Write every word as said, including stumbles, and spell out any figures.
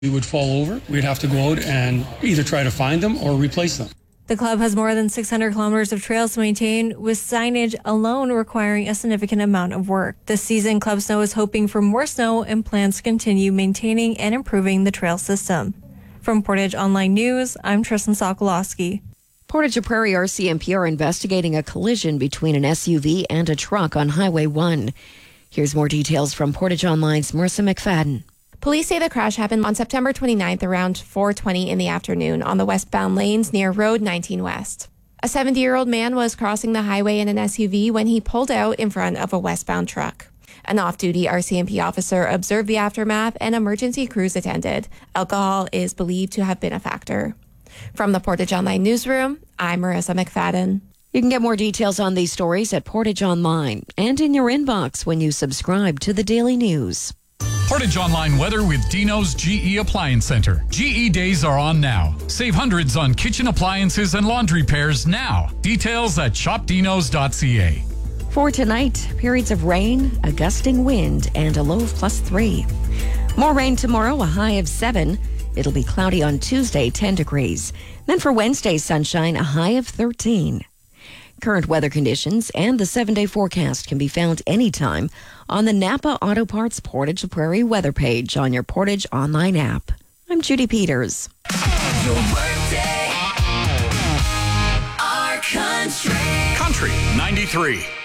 We would fall over. We'd have to go out and either try to find them or replace them. The club has more than six hundred kilometers of trails to maintain, with signage alone requiring a significant amount of work. This season, Club Snow is hoping for more snow and plans to continue maintaining and improving the trail system. From Portage Online News, I'm Tristan Sokolowski. Portage La Prairie R C M P are investigating a collision between an S U V and a truck on Highway one. Here's more details from Portage Online's Marissa McFadden. Police say the crash happened on September twenty-ninth around four twenty in the afternoon on the westbound lanes near Road nineteen West. A seventy-year-old man was crossing the highway in an S U V when he pulled out in front of a westbound truck. An off-duty R C M P officer observed the aftermath and emergency crews attended. Alcohol is believed to have been a factor. From the Portage Online newsroom, I'm Marissa McFadden. You can get more details on these stories at Portage Online and in your inbox when you subscribe to the Daily News. Portage Online weather with Dino's G E Appliance Center. G E days are on now. Save hundreds on kitchen appliances and laundry pairs now. Details at shop dinos dot c a. For tonight, periods of rain, a gusting wind, and a low of plus three. More rain tomorrow, a high of seven. It'll be cloudy on Tuesday, ten degrees. Then for Wednesday, sunshine, a high of thirteen. Current weather conditions and the seven-day forecast can be found anytime on the Napa Auto Parts Portage La Prairie weather page on your Portage Online app. I'm Judy Peters. Your workday, our country. Country ninety-three.